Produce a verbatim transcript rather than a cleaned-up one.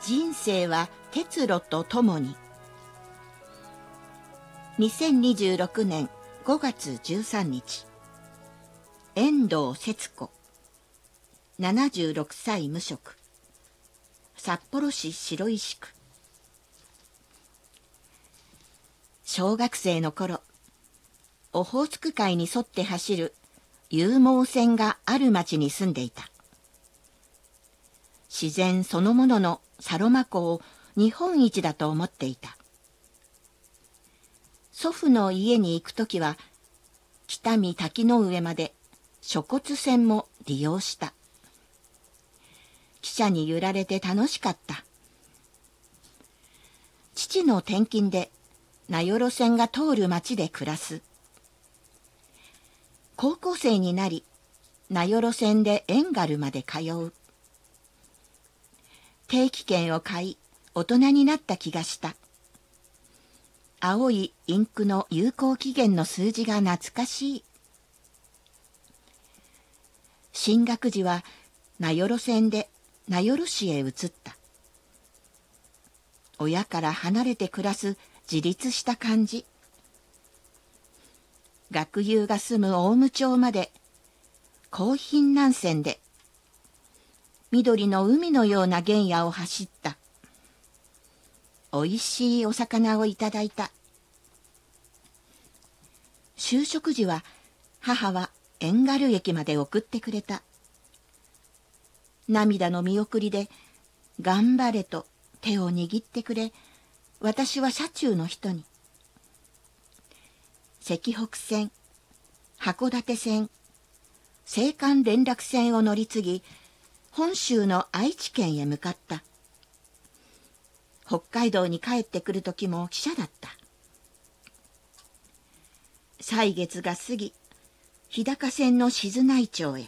人生は鉄路とともに。にせんにじゅうろくねんごがつじゅうさんにち、遠藤節子、ななじゅうろくさい無職、札幌市白石区。小学生の頃、オホーツク海に沿って走る有毛線がある町に住んでいた。自然そのもののサロマ湖を日本一だと思っていた。祖父の家に行くときは、北見滝の上まで諸骨線も利用した。汽車に揺られて楽しかった。父の転勤で名寄線が通る町で暮らす。高校生になり、名寄線で遠軽まで通う。定期券を買い、大人になった気がした。青いインクの有効期限の数字が懐かしい。進学時は名寄線で名寄市へ移った。親から離れて暮らす自立した感じ。学友が住む大武町まで高品南線で緑の海のような原野を走った。おいしいお魚をいただいた。就職時は母は遠軽駅まで送ってくれた。涙の見送りで頑張れと手を握ってくれ、私は車中の人に。石北線、函館線、青函連絡船を乗り継ぎ、本州の愛知県へ向かった。北海道に帰ってくる時も汽車だった。歳月が過ぎ、日高線の静内町へ。